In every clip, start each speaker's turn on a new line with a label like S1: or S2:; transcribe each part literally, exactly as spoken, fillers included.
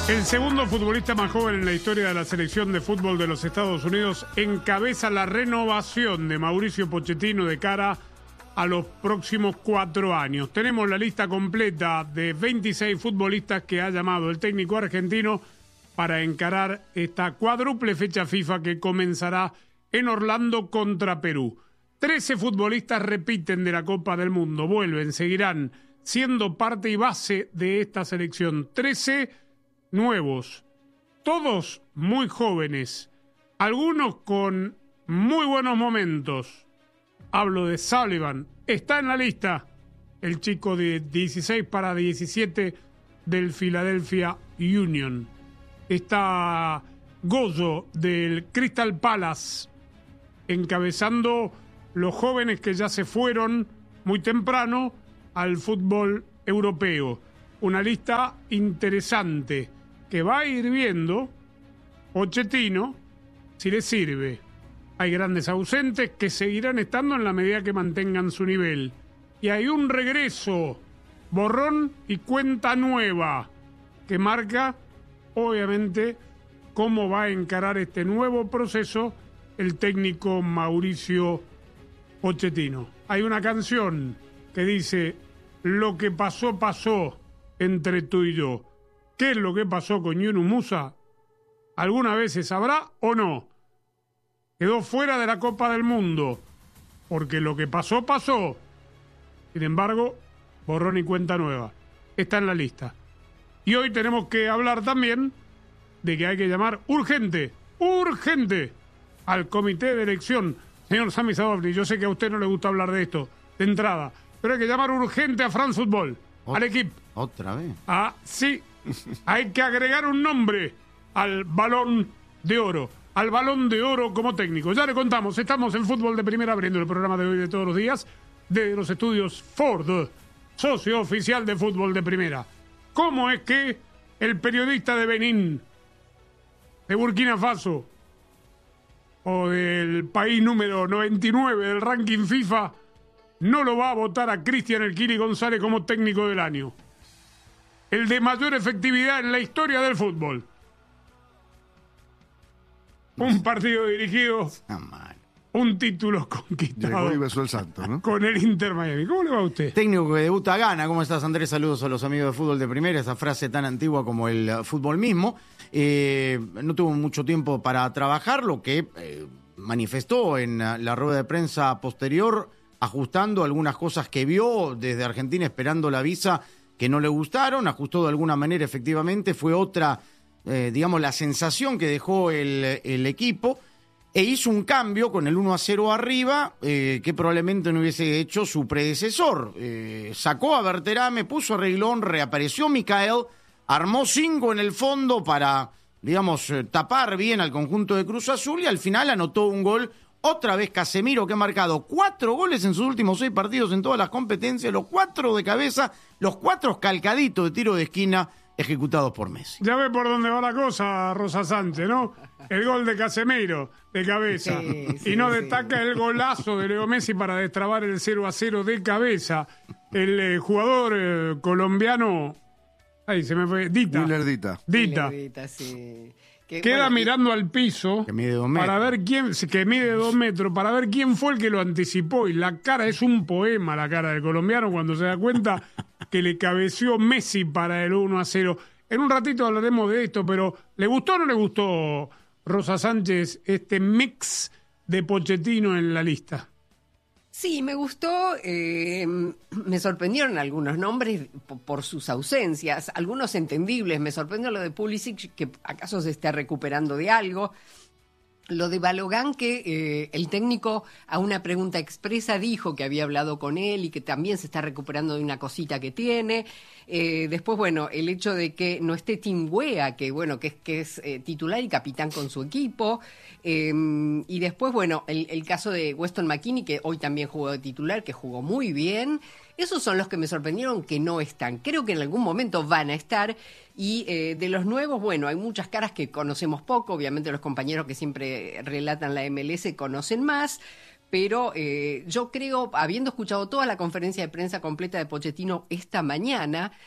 S1: El segundo futbolista más joven en la historia de la selección de fútbol de los Estados Unidos encabeza la renovación de Mauricio Pochettino de cara a los próximos cuatro años. Tenemos la lista completa de veintiséis futbolistas que ha llamado el técnico argentino para encarar esta cuádruple fecha FIFA que comenzará en Orlando contra Perú. trece futbolistas repiten de la Copa del Mundo, vuelven, seguirán siendo parte y base de esta selección. trece nuevos, todos muy jóvenes, algunos con muy buenos momentos. Hablo de Sullivan, está en la lista, el chico de dieciséis para diecisiete del Philadelphia Union. Está Gozo del Crystal Palace, encabezando los jóvenes que ya se fueron muy temprano al fútbol europeo. Una lista interesante que va a ir viendo Pochettino si le sirve. Hay grandes ausentes que seguirán estando en la medida que mantengan su nivel. Y hay un regreso, borrón y cuenta nueva, que marca, obviamente, cómo va a encarar este nuevo proceso el técnico Mauricio Pochettino. Hay una canción que dice: lo que pasó, pasó entre tú y yo. ¿Qué es lo que pasó con Yunus Musa? ¿Alguna vez se sabrá o no? Quedó fuera de la Copa del Mundo, porque lo que pasó, pasó. Sin embargo, borrón y cuenta nueva. Está en la lista. Y hoy tenemos que hablar también de que hay que llamar urgente, urgente, al comité de elección. Señor Sami Sadovni, yo sé que a usted no le gusta hablar de esto, de entrada, pero hay que llamar urgente a France Football, al equipo.
S2: ¿Otra vez?
S1: Ah, sí. Hay que agregar un nombre al Balón de Oro. Al Balón de Oro como técnico. Ya le contamos, estamos en Fútbol de Primera abriendo el programa de hoy de todos los días de los estudios Ford, socio oficial de Fútbol de Primera. ¿Cómo es que el periodista de Benín, de Burkina Faso o del país número noventa y nueve del ranking FIFA no lo va a votar a Cristian El Kili González como técnico del año? El de mayor efectividad en la historia del fútbol. Un partido dirigido, un título conquistado.
S3: Llegó y besó el santo, ¿no?
S1: Con el Inter Miami. ¿Cómo le va a usted?
S2: Técnico que debuta gana. ¿Cómo estás, Andrés? Saludos a los amigos de Fútbol de Primera. Esa frase tan antigua como el uh, fútbol mismo. Eh, no tuvo mucho tiempo para trabajar, lo que eh, manifestó en uh, la rueda de prensa posterior, ajustando algunas cosas que vio desde Argentina, esperando la visa, que no le gustaron. Ajustó de alguna manera, efectivamente. Fue otra, eh, digamos, la sensación que dejó el, el equipo. E hizo un cambio con el uno a cero arriba, eh, que probablemente no hubiese hecho su predecesor. Eh, sacó a Berterame, puso a Reguilón, reapareció Micael, armó cinco en el fondo para, digamos, eh, tapar bien al conjunto de Cruz Azul, y al final anotó un gol. Otra vez Casemiro, que ha marcado cuatro goles en sus últimos seis partidos en todas las competencias, los cuatro de cabeza, los cuatro calcaditos de tiro de esquina ejecutados por Messi.
S1: Ya ve por dónde va la cosa, Rosa Sánchez, ¿no? El gol de Casemiro, de cabeza. Sí, sí, y no sí. destaca el golazo de Leo Messi para destrabar el cero a cero de cabeza. El eh, jugador eh, colombiano, ahí se me fue, Dita.
S3: Miller Dita.
S1: Dita.
S4: Miller Dita, sí. Que,
S1: Queda
S4: bueno,
S1: mirando y... al piso,
S2: que mide dos
S1: para ver quién, que mide dos metros, para ver quién fue el que lo anticipó. Y la cara es un poema, la cara del colombiano, cuando se da cuenta que le cabeció Messi para el uno a cero. En un ratito hablaremos de esto, pero ¿le gustó o no le gustó, Rosa Sánchez, este mix de Pochettino en la lista?
S4: Sí, me gustó, eh, me sorprendieron algunos nombres por, por sus ausencias, algunos entendibles. Me sorprendió lo de Pulisic, que acaso se está recuperando de algo. Lo de Balogan, que eh, el técnico a una pregunta expresa dijo que había hablado con él y que también se está recuperando de una cosita que tiene. Eh, después, bueno, el hecho de que no esté Tim Weah, que bueno, que es, que es eh, titular y capitán con su equipo. Eh, y después, bueno, el, el caso de Weston McKennie, que hoy también jugó de titular, que jugó muy bien. Esos son los que me sorprendieron que no están. Creo que en algún momento van a estar. Y eh, de los nuevos, bueno, hay muchas caras que conocemos poco. Obviamente los compañeros que siempre relatan la M L S conocen más. Pero eh, yo creo, habiendo escuchado toda la conferencia de prensa completa de Pochettino esta mañana,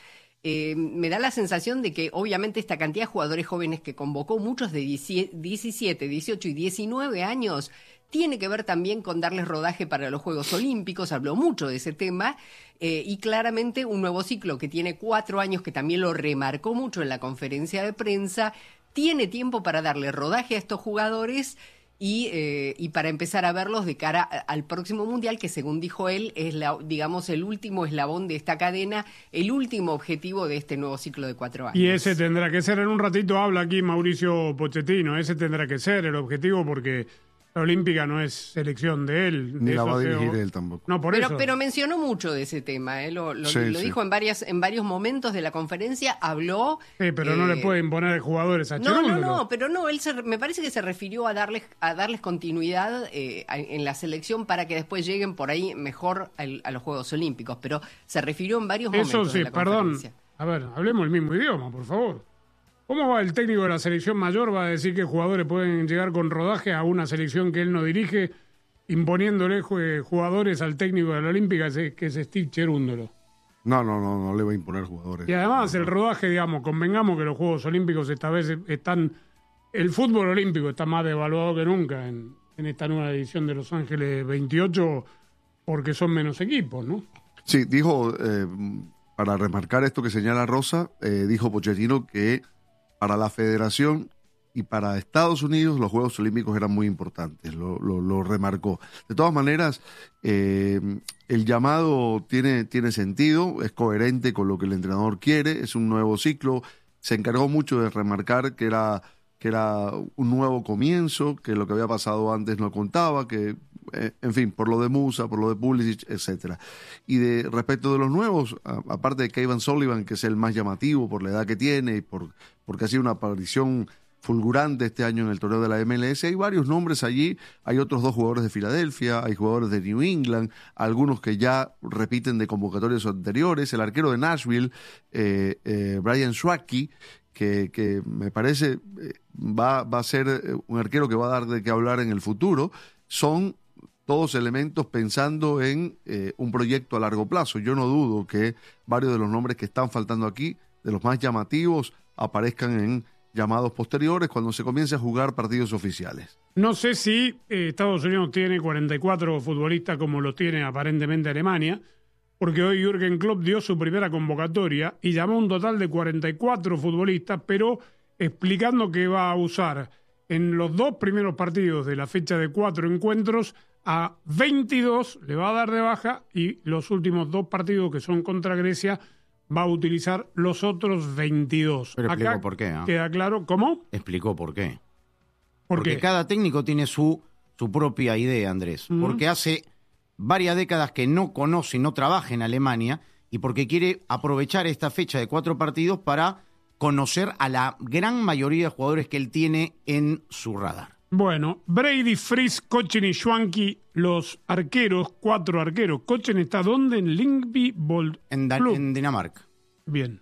S4: eh, me da la sensación de que obviamente esta cantidad de jugadores jóvenes que convocó, muchos de diecisiete, dieciocho y diecinueve años, tiene que ver también con darles rodaje para los Juegos Olímpicos, habló mucho de ese tema, eh, y claramente un nuevo ciclo que tiene cuatro años, que también lo remarcó mucho en la conferencia de prensa, tiene tiempo para darle rodaje a estos jugadores y, eh, y para empezar a verlos de cara a, al próximo Mundial, que según dijo él, es la, digamos, el último eslabón de esta cadena, el último objetivo de este nuevo ciclo de cuatro años.
S1: Y ese tendrá que ser, en un ratito habla aquí Mauricio Pochettino, ese tendrá que ser el objetivo porque la Olímpica no es selección de él.
S3: Ni
S1: de
S3: la va a dirigir
S1: se...
S3: él tampoco.
S1: No, por
S4: pero,
S1: eso.
S4: pero mencionó mucho de ese tema, ¿eh? lo, lo,
S3: sí,
S4: lo
S3: sí.
S4: dijo en varias en varios momentos de la conferencia, habló...
S1: Sí, pero
S4: eh,
S1: no le puede imponer jugadores a
S4: No,
S1: Cherúndolo.
S4: no, no, pero no, él se, me parece que se refirió a darles a darles continuidad eh, a, en la selección para que después lleguen por ahí mejor al, a los Juegos Olímpicos, pero se refirió en varios
S1: Eso
S4: momentos
S1: sí,
S4: de la
S1: perdón.
S4: conferencia.
S1: A ver, hablemos el mismo idioma, por favor. ¿Cómo va el técnico de la selección mayor? ¿Va a decir que jugadores pueden llegar con rodaje a una selección que él no dirige, imponiéndole jugadores al técnico de la Olímpica, que es Steve Cherúndolo?
S3: No, no, no, no le va a imponer jugadores.
S1: Y además
S3: no,
S1: el
S3: no.
S1: rodaje, digamos, convengamos que los Juegos Olímpicos esta vez están... El fútbol olímpico está más devaluado que nunca en, en esta nueva edición de Los Ángeles veintiocho porque son menos equipos, ¿no?
S3: Sí, dijo, eh, para remarcar esto que señala Rosa, eh, dijo Pochettino que para la federación y para Estados Unidos los Juegos Olímpicos eran muy importantes, lo, lo, lo remarcó. De todas maneras, eh, el llamado tiene, tiene sentido, es coherente con lo que el entrenador quiere, es un nuevo ciclo, se encargó mucho de remarcar que era, que era un nuevo comienzo, que lo que había pasado antes no contaba, que, eh, en fin, por lo de Musa, por lo de Pulisic, etcétera. Y de respecto de los nuevos, a, aparte de Kevin Sullivan, que es el más llamativo por la edad que tiene y por, porque ha sido una aparición fulgurante este año en el torneo de la M L S, hay varios nombres allí, hay otros dos jugadores de Filadelfia, hay jugadores de New England, algunos que ya repiten de convocatorias anteriores, el arquero de Nashville, eh, eh, Brian Schwacke, que, que me parece eh, va, va a ser un arquero que va a dar de qué hablar en el futuro, son todos elementos pensando en eh, un proyecto a largo plazo. Yo no dudo que varios de los nombres que están faltando aquí, de los más llamativos, aparezcan en llamados posteriores cuando se comience a jugar partidos oficiales.
S1: No sé si eh, Estados Unidos tiene cuarenta y cuatro futbolistas como lo tiene aparentemente Alemania, porque hoy Jürgen Klopp dio su primera convocatoria y llamó un total de cuarenta y cuatro futbolistas, pero explicando que va a usar en los dos primeros partidos de la fecha de cuatro encuentros a veintidós, le va a dar de baja, y los últimos dos partidos que son contra Grecia va a utilizar los otros veintidós.
S2: Pero
S1: Acá
S2: explicó por qué, ¿eh?
S1: queda claro. ¿Cómo?
S2: Explicó por qué.
S1: ¿Por
S2: Porque
S1: qué?
S2: cada técnico tiene su, su propia idea, Andrés.
S1: Uh-huh.
S2: Porque hace varias décadas que no conoce y no trabaja en Alemania y porque quiere aprovechar esta fecha de cuatro partidos para conocer a la gran mayoría de jugadores que él tiene en su radar.
S1: Bueno, Brady, Fries, Kochen y Schwanke, los arqueros, cuatro arqueros. Kochen está ¿dónde? En Lyngby Bold
S2: En, Da-
S1: Club.
S2: en Dinamarca.
S1: Bien.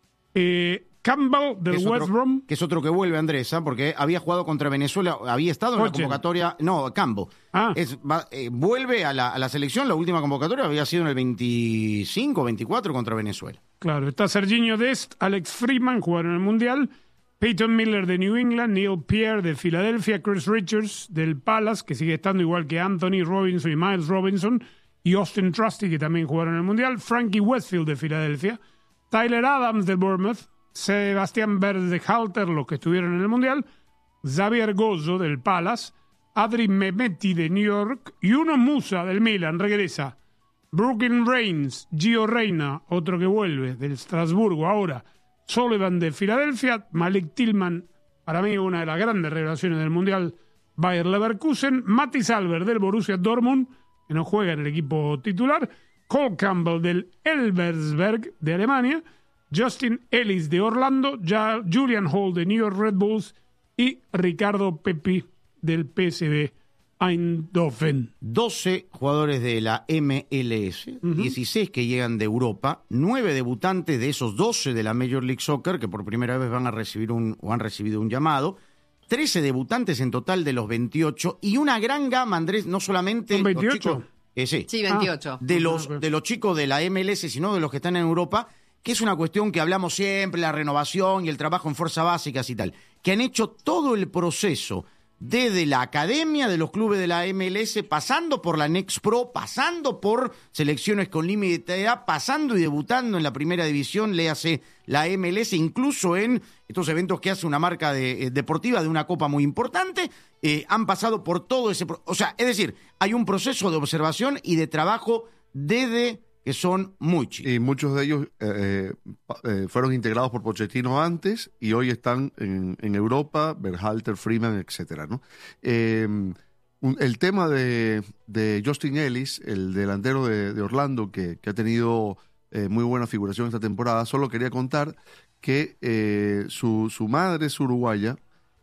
S1: Eh, Campbell del
S2: Que es
S1: West
S2: otro-
S1: Brom.
S2: Que es otro que vuelve, Andrés, ¿ah? Porque había jugado contra Venezuela, había estado en la
S1: Kochen.
S2: convocatoria. No, Campbell.
S1: Ah.
S2: Es, va- eh, vuelve a la, a la selección, la última convocatoria había sido en el veinticinco, veinticuatro contra Venezuela.
S1: Claro, está Serginho Dest, Alex Freeman, jugaron en el Mundial. Peyton Miller de New England, Neil Pierre de Filadelfia, Chris Richards del Palace, que sigue estando igual que Anthony Robinson y Miles Robinson, y Austin Trusty, que también jugaron en el Mundial. Frankie Westfield de Filadelfia, Tyler Adams de Bournemouth, Sebastián Berz de Halter, los que estuvieron en el Mundial, Xavier Gozzo del Palace, Adri Mehmeti de New York y uno Musa del Milan, regresa. Brooklyn Reigns, Gio Reyna, otro que vuelve del Strasburgo ahora, Sullivan de Filadelfia, Malik Tillman, para mí una de las grandes revelaciones del Mundial, Bayer Leverkusen, Mathis Albert del Borussia Dortmund, que no juega en el equipo titular, Cole Campbell del Elversberg de Alemania, Justin Ellis de Orlando, ya Julian Hall de New York Red Bulls y Ricardo Pepi del P S V Eindhoven.
S2: doce jugadores de la M L S, uh-huh. dieciséis que llegan de Europa, nueve debutantes de esos doce de la Major League Soccer que por primera vez van a recibir un o han recibido un llamado, trece debutantes en total de los veintiocho y una gran gama, Andrés, no solamente
S1: ¿Son veintiocho?
S2: Los chicos, eh, sí,
S4: Sí, veintiocho.
S2: de los de los chicos de la M L S, sino de los que están en Europa que es una cuestión que hablamos siempre, la renovación y el trabajo en fuerzas básicas y tal, que han hecho todo el proceso desde la academia de los clubes de la M L S, pasando por la Next Pro, pasando por selecciones con límite de edad, pasando y debutando en la primera división, léase la M L S, incluso en estos eventos que hace una marca de, eh, deportiva de una copa muy importante, eh, han pasado por todo ese... Pro- o sea, es decir, hay un proceso de observación y de trabajo desde que son muy chicos.
S3: Y muchos de ellos eh, eh, fueron integrados por Pochettino antes y hoy están en, en Europa, Berhalter, Freeman, etcétera, ¿no? Eh, un, el tema de, de Justin Ellis, el delantero de, de Orlando, que, que ha tenido eh, muy buena figuración esta temporada, solo quería contar que eh, su, su madre es uruguaya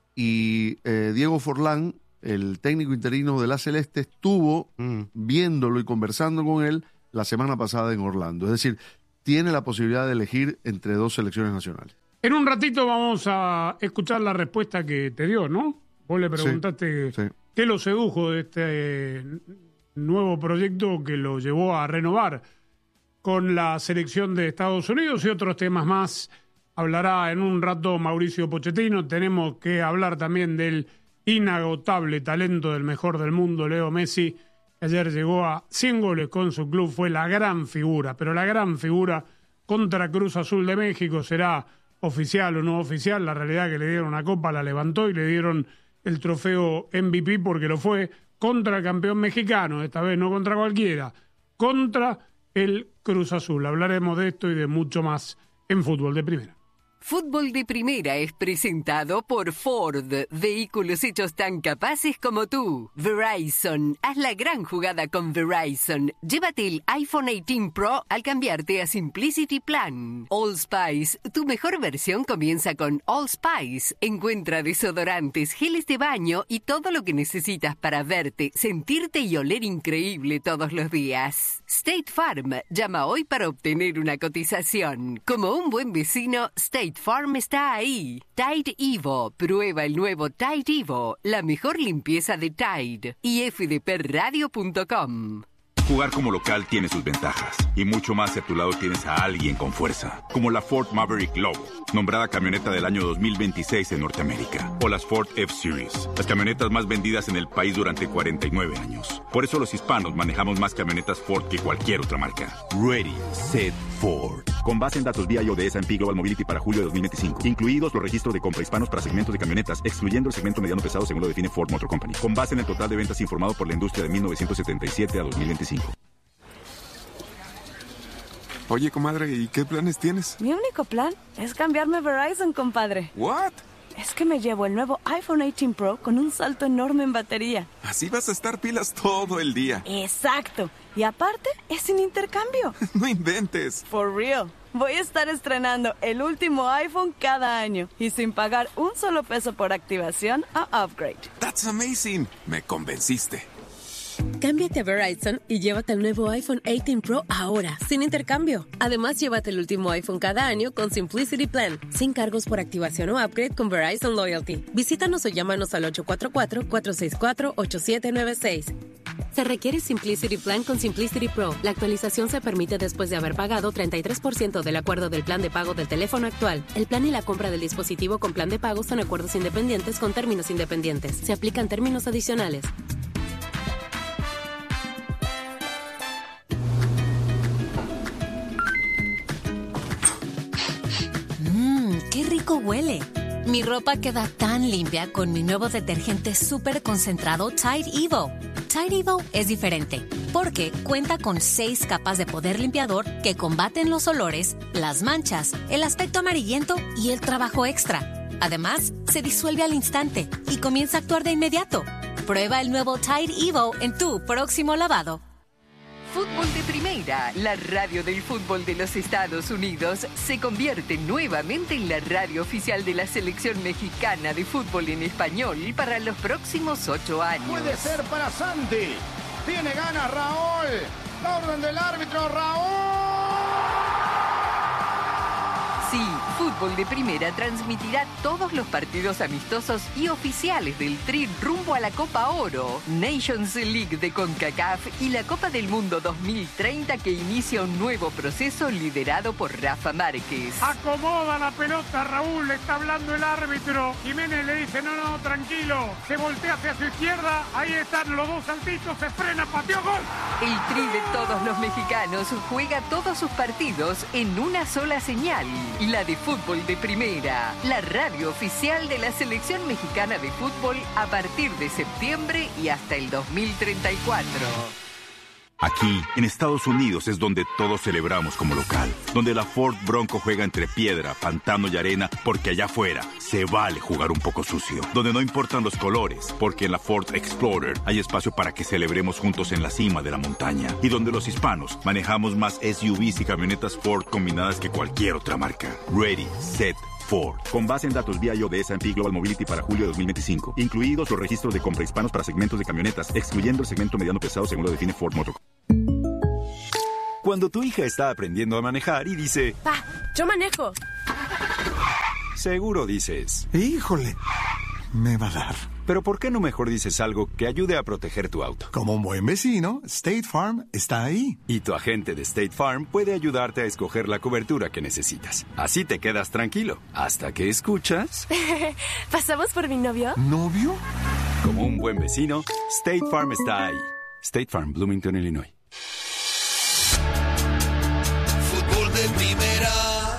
S3: y eh, Diego Forlán, el técnico interino de la Celeste, estuvo mm. viéndolo y conversando con él la semana pasada en Orlando. Es decir, tiene la posibilidad de elegir entre dos selecciones nacionales.
S1: En un ratito vamos a escuchar la respuesta que te dio, ¿no? Vos le preguntaste
S3: sí, sí.
S1: qué lo sedujo de este eh, nuevo proyecto que lo llevó a renovar con la selección de Estados Unidos y otros temas más. Hablará en un rato Mauricio Pochettino. Tenemos que hablar también del inagotable talento del mejor del mundo, Leo Messi. Ayer llegó a cien goles con su club, fue la gran figura, pero la gran figura contra Cruz Azul de México. Será oficial o no oficial, la realidad es que le dieron una copa, la levantó y le dieron el trofeo M V P porque lo fue contra el campeón mexicano, esta vez no contra cualquiera, contra el Cruz Azul. Hablaremos de esto y de mucho más en Fútbol de Primera.
S5: Fútbol de Primera es presentado por Ford, vehículos hechos tan capaces como tú. Verizon, haz la gran jugada con Verizon. Llévate el iPhone dieciocho Pro al cambiarte a Simplicity Plan. Allspice, tu mejor versión comienza con Allspice. Encuentra desodorantes, geles de baño y todo lo que necesitas para verte, sentirte y oler increíble todos los días. State Farm, llama hoy para obtener una cotización. Como un buen vecino, State Farm está ahí. Tide Evo. Prueba el nuevo Tide Evo. La mejor limpieza de Tide. y f d p radio punto com.
S6: Jugar como local tiene sus ventajas. Y mucho más si a tu lado tienes a alguien con fuerza. Como la Ford Maverick Low, nombrada camioneta del año dos mil veintiséis en Norteamérica. O las Ford F-Series, las camionetas más vendidas en el país durante cuarenta y nueve años. Por eso los hispanos manejamos más camionetas Ford que cualquier otra marca. Ready, set, Ford. Con base en datos V I O de S and P Global Mobility para julio de dos mil veinticinco. Incluidos los registros de compra hispanos para segmentos de camionetas, excluyendo el segmento mediano pesado según lo define Ford Motor Company. Con base en el total de ventas informado por la industria de mil novecientos setenta y siete a dos mil veinticinco.
S7: Oye, comadre, ¿y qué planes tienes?
S8: Mi único plan es cambiarme a Verizon, compadre.
S7: ¿What?
S8: Es que me llevo el nuevo iPhone dieciocho Pro con un salto enorme en batería.
S7: Así vas a estar pilas todo el día.
S8: Exacto. Y aparte, es sin intercambio.
S7: No inventes.
S8: For real. Voy a estar estrenando el último iPhone cada año y sin pagar un solo peso por activación o upgrade.
S7: That's amazing. Me convenciste.
S9: Cámbiate a Verizon y llévate el nuevo iPhone dieciocho Pro ahora, sin intercambio. Además, llévate el último iPhone cada año con Simplicity Plan, sin cargos por activación o upgrade con Verizon Loyalty. Visítanos o llámanos al ocho cuatro cuatro, cuatro seis cuatro, ocho siete nueve seis. Se requiere Simplicity Plan con Simplicity Pro. La actualización se permite después de haber pagado treinta y tres por ciento del acuerdo del plan de pago del teléfono actual. El plan y la compra del dispositivo con plan de pago son acuerdos independientes con términos independientes. Se aplican términos adicionales.
S10: ¡Qué rico huele! Mi ropa queda tan limpia con mi nuevo detergente súper concentrado Tide Evo. Tide Evo es diferente porque cuenta con seis capas de poder limpiador que combaten los olores, las manchas, el aspecto amarillento y el trabajo extra. Además, se disuelve al instante y comienza a actuar de inmediato. Prueba el nuevo Tide Evo en tu próximo lavado.
S5: Fútbol de Primera, la radio del fútbol de los Estados Unidos, se convierte nuevamente en la radio oficial de la selección mexicana de fútbol en español para los próximos ocho años.
S11: Puede ser para Santi. Tiene ganas Raúl. La orden del árbitro, Raúl.
S5: Sí, Fútbol de Primera transmitirá todos los partidos amistosos y oficiales del Tri rumbo a la Copa Oro, Nations League de CONCACAF y la Copa del Mundo dos mil treinta, que inicia un nuevo proceso liderado por Rafa Márquez.
S1: Acomoda la pelota, Raúl, le está hablando el árbitro. Jiménez le dice, no, no, tranquilo. Se voltea hacia su izquierda, ahí están los dos saltitos, se frena, pateó, gol.
S5: El Tri de todos los mexicanos juega todos sus partidos en una sola señal, la de Fútbol de Primera, la radio oficial de la selección mexicana de fútbol a partir de septiembre y hasta el dos mil treinta y cuatro.
S6: Aquí, en Estados Unidos, es donde todos celebramos como local. Donde la Ford Bronco juega entre piedra, pantano y arena, porque allá afuera se vale jugar un poco sucio. Donde no importan los colores, porque en la Ford Explorer hay espacio para que celebremos juntos en la cima de la montaña. Y donde los hispanos manejamos más S U Vs y camionetas Ford combinadas que cualquier otra marca. Ready, set, Ford. Con base en datos V I O de S and P Global Mobility para julio de dos mil veinticinco. Incluidos los registros de compra hispanos para segmentos de camionetas, excluyendo el segmento mediano pesado según lo define Ford Motor.
S12: Cuando tu hija está aprendiendo a manejar y dice...
S13: Pa, yo manejo.
S12: Seguro dices...
S14: Híjole, me va a dar.
S12: Pero ¿por qué no mejor dices algo que ayude a proteger tu auto?
S14: Como un buen vecino, State Farm está ahí.
S12: Y tu agente de State Farm puede ayudarte a escoger la cobertura que necesitas. Así te quedas tranquilo, hasta que escuchas...
S13: ¿Pasamos por mi novio?
S14: ¿Novio?
S12: Como un buen vecino, State Farm está ahí. State Farm, Bloomington, Illinois.
S15: Fútbol de Primera.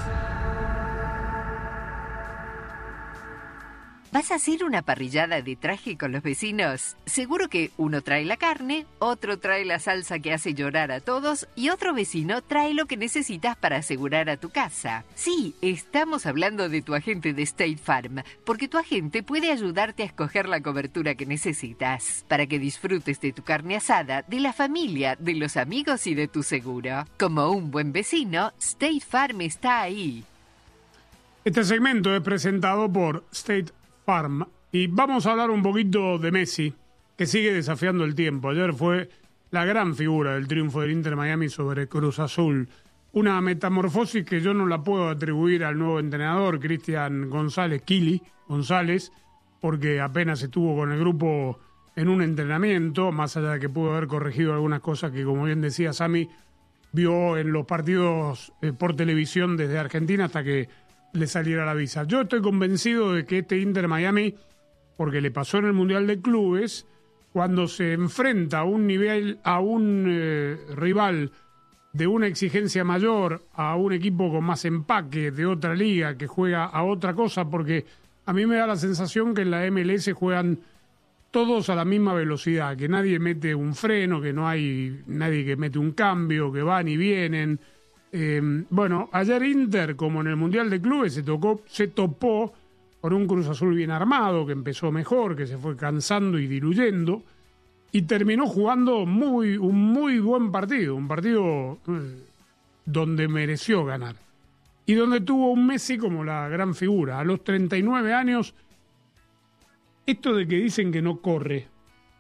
S5: ¿Vas a hacer una parrillada de traje con los vecinos? Seguro que uno trae la carne, otro trae la salsa que hace llorar a todos y otro vecino trae lo que necesitas para asegurar a tu casa. Sí, estamos hablando de tu agente de State Farm, porque tu agente puede ayudarte a escoger la cobertura que necesitas para que disfrutes de tu carne asada, de la familia, de los amigos y de tu seguro. Como un buen vecino, State Farm está ahí.
S1: Este segmento es presentado por State Farm y vamos a hablar un poquito de Messi, que sigue desafiando el tiempo. Ayer fue la gran figura del triunfo del Inter Miami sobre Cruz Azul. Una metamorfosis que yo no la puedo atribuir al nuevo entrenador, Cristian González, Kili González, porque apenas estuvo con el grupo en un entrenamiento, más allá de que pudo haber corregido algunas cosas que, como bien decía Sami, vio en los partidos eh, por televisión desde Argentina hasta que le saliera la visa. Yo estoy convencido de que este Inter Miami, porque le pasó en el Mundial de Clubes, cuando se enfrenta a un nivel, a un eh, rival de una exigencia mayor, a un equipo con más empaque de otra liga que juega a otra cosa, porque a mí me da la sensación que en la M L S juegan todos a la misma velocidad, que nadie mete un freno, que no hay nadie que mete un cambio, que van y vienen. Eh, bueno, ayer Inter, como en el Mundial de Clubes, se tocó, se topó con un Cruz Azul bien armado, que empezó mejor, que se fue cansando y diluyendo, y terminó jugando muy, un muy buen partido, un partido eh, donde mereció ganar. Y donde tuvo un Messi como la gran figura. A los treinta y nueve años, esto de que dicen que no corre...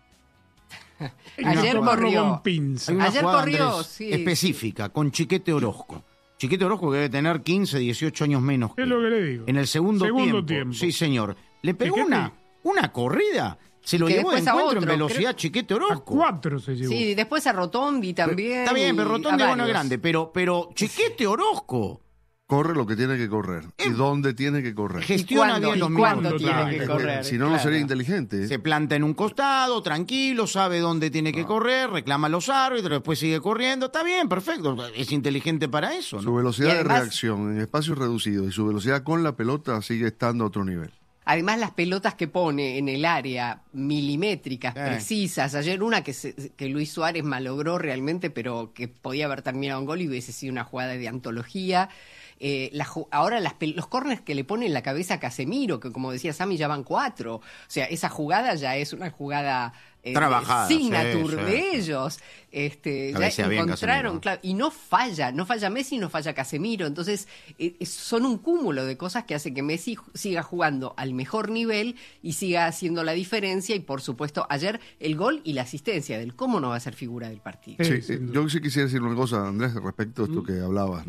S4: Ayer corrió.
S2: Con pinza. Hay una
S4: Ayer
S2: jugada,
S4: corrió,
S2: Andrés,
S4: sí.
S2: específica, con Chiquete Orozco. Chiquete Orozco que debe tener quince, dieciocho años menos que
S1: Es lo que le digo.
S2: en el segundo,
S1: Segundo
S2: tiempo.
S1: tiempo.
S2: Sí, señor. Le pegó
S1: Chiquete.
S2: una, una corrida. Se lo
S4: Que
S2: llevó de
S4: después a
S2: encuentro
S4: otro,
S2: en velocidad
S4: creo-
S2: Chiquete
S1: A
S2: Orozco.
S1: cuatro se llevó.
S4: Sí, después a Rotondi también.
S2: Está bien, pero
S4: y
S2: Rotondi
S4: a
S2: bueno es
S4: varios.
S2: grande, pero, pero Chiquete Orozco
S3: Corre lo que tiene que correr. ¿Y dónde tiene que correr?
S2: gestiona
S4: cuándo?
S2: bien
S4: ¿Y
S2: los
S4: cuándo
S2: minutos.
S4: tiene
S2: Claro.
S4: que
S3: Es que
S4: correr?
S3: si no, no
S4: Claro.
S3: sería inteligente.
S2: Se planta en un costado, tranquilo, sabe dónde tiene que correr, reclama a los árbitros, después sigue corriendo. Está bien, perfecto. Es inteligente para eso,
S3: Su
S2: ¿no?
S3: velocidad
S4: Y además-
S3: de reacción en espacios reducidos y su velocidad con la pelota sigue estando a otro nivel.
S4: Además, las pelotas que pone en el área, milimétricas,
S2: Sí.
S4: precisas. Ayer una que, se- que Luis Suárez malogró realmente, pero que podía haber terminado en gol y hubiese sido una jugada de antología. Eh, la ju- ahora las pel- los córners que le pone en la cabeza a Casemiro, que como decía Sammy, ya van cuatro. O sea, esa jugada ya es una jugada eh,
S2: Trabajada,
S4: signature
S2: sí, sí,
S4: de
S2: sí.
S4: ellos. Este, ya
S2: Cabecea bien
S4: encontraron,
S2: Casemiro.
S4: claro, y no falla, no falla Messi, no falla Casemiro. Entonces, eh, es- son un cúmulo de cosas que hace que Messi ju- siga jugando al mejor nivel y siga haciendo la diferencia. Y por supuesto, ayer el gol y la asistencia del cómo no va a ser figura del partido.
S3: Sí, eh, yo sí quisiera decir una cosa, Andrés, respecto a esto que hablabas, ¿no?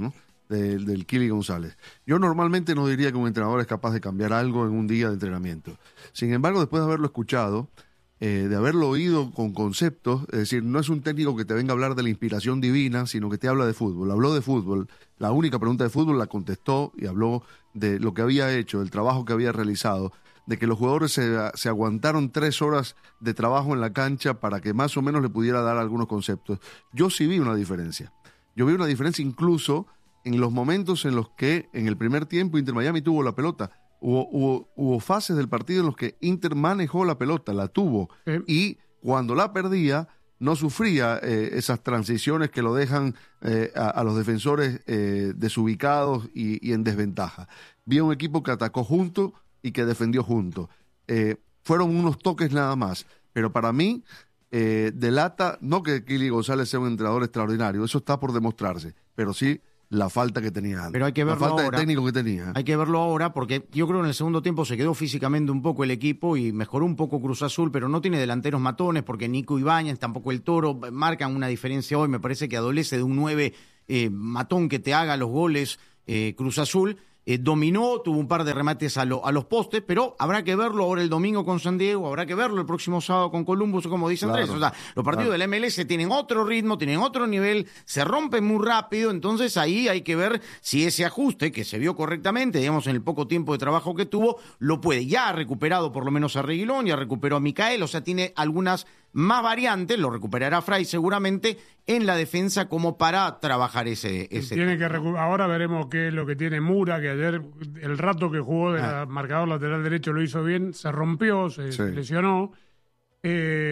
S3: del, del Kili González. Yo normalmente no diría que un entrenador es capaz de cambiar algo en un día de entrenamiento. Sin embargo, después de haberlo escuchado, eh, de haberlo oído con conceptos, es decir, no es un técnico que te venga a hablar de la inspiración divina, sino que te habla de fútbol. Habló de fútbol, la única pregunta de fútbol la contestó y habló de lo que había hecho, del trabajo que había realizado, de que los jugadores se, se aguantaron tres horas de trabajo en la cancha para que más o menos le pudiera dar algunos conceptos. Yo sí vi una diferencia. Yo vi una diferencia incluso en los momentos en los que en el primer tiempo Inter Miami tuvo la pelota. Hubo, hubo, hubo fases del partido en los que Inter manejó la pelota, la tuvo, sí. Y cuando la perdía no sufría eh, esas transiciones que lo dejan eh, a, a los defensores eh, desubicados y, y en desventaja. Vi un equipo que atacó junto y que defendió junto. Eh, fueron unos toques nada más, pero para mí eh, delata, no que Kili González sea un entrenador extraordinario, eso está por demostrarse, pero sí la falta que tenía antes.
S2: Pero hay que verlo
S3: la falta
S2: ahora.
S3: de técnico que tenía.
S2: Hay que verlo ahora porque yo creo que en el segundo tiempo se quedó físicamente un poco el equipo y mejoró un poco Cruz Azul, pero no tiene delanteros matones porque Nico Ibáñez, tampoco el Toro, marcan una diferencia hoy. Me parece que adolece de un nueve eh, matón que te haga los goles eh, Cruz Azul. Eh, dominó, tuvo un par de remates a, lo, a los postes, pero habrá que verlo ahora el domingo con San Diego, habrá que verlo el próximo sábado con Columbus, como dice Andrés.
S3: Claro,
S2: o sea, los partidos claro. de la M L S tienen otro ritmo, tienen otro nivel, se rompen muy rápido, entonces ahí hay que ver si ese ajuste, que se vio correctamente, digamos, en el poco tiempo de trabajo que tuvo, lo puede. Ya ha recuperado por lo menos a Reguilón, ya recuperó a Micael, o sea, tiene algunas más variantes, lo recuperará Fray seguramente en la defensa como para trabajar ese... ese
S1: tiene que recu- Ahora veremos qué es lo que tiene Mura, que ayer el rato que jugó de ah. marcador lateral derecho lo hizo bien, se rompió, se sí. lesionó, eh,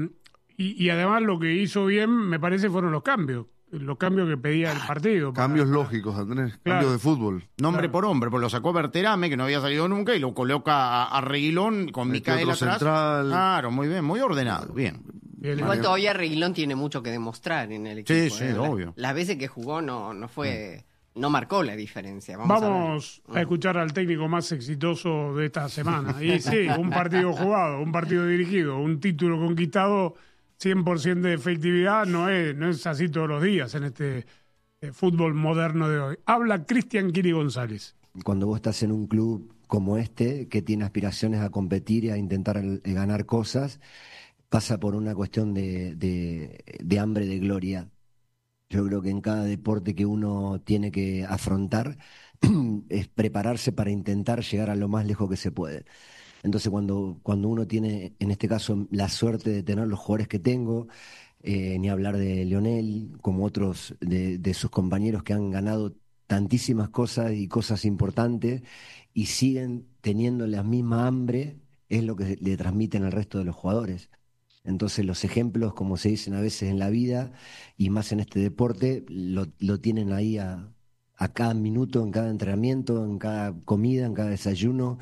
S1: y, y además lo que hizo bien me parece fueron los cambios. Los cambios que pedía el partido.
S3: Cambios
S1: para...
S3: lógicos, Andrés.
S1: Claro.
S3: Cambios de fútbol.
S2: Nombre
S1: claro.
S2: por hombre, pues lo sacó Berterame, que no había salido nunca, y lo coloca a, a Reguilón con Micael atrás.
S3: Central.
S2: Claro, muy bien, muy ordenado, bien.
S4: Igual vale. Todavía Reguilón tiene mucho que demostrar en el equipo.
S2: Sí, sí,
S4: ¿eh?
S2: obvio.
S4: Las veces que jugó no, no fue... no marcó la diferencia.
S1: Vamos, Vamos a, a escuchar al técnico más exitoso de esta semana. Y sí, un partido jugado, un partido dirigido, un título conquistado, cien por ciento de efectividad, no es, no es así todos los días en este eh, fútbol moderno de hoy. Habla Cristian Kili González.
S16: Cuando vos estás en un club como este, que tiene aspiraciones a competir y a intentar eh, ganar cosas, pasa por una cuestión de, de, de hambre de gloria. Yo creo que en cada deporte que uno tiene que afrontar es prepararse para intentar llegar a lo más lejos que se puede. Entonces cuando, cuando uno tiene, en este caso, la suerte de tener los jugadores que tengo, eh, ni hablar de Lionel, como otros de, de sus compañeros que han ganado tantísimas cosas y cosas importantes y siguen teniendo la misma hambre, es lo que le transmiten al resto de los jugadores. Entonces los ejemplos, como se dicen a veces en la vida, y más en este deporte, lo, lo tienen ahí a, a cada minuto, en cada entrenamiento, en cada comida, en cada desayuno,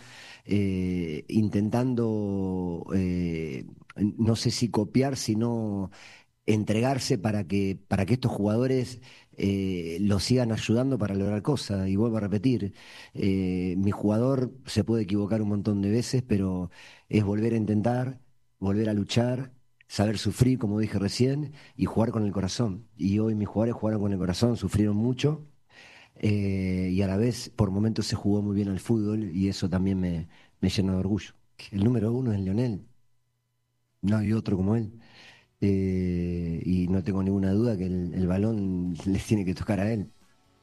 S16: eh, intentando, eh, no sé si copiar, sino entregarse para que, para que estos jugadores eh, los sigan ayudando para lograr cosas. Y vuelvo a repetir, eh, mi jugador se puede equivocar un montón de veces, pero es volver a intentar, volver a luchar, saber sufrir, como dije recién, y jugar con el corazón. Y hoy mis jugadores jugaron con el corazón, sufrieron mucho, eh, y a la vez por momentos se jugó muy bien al fútbol, y eso también me, me llena de orgullo. El número uno es Lionel, no hay otro como él, eh, y no tengo ninguna duda que el, el balón les tiene que tocar a él.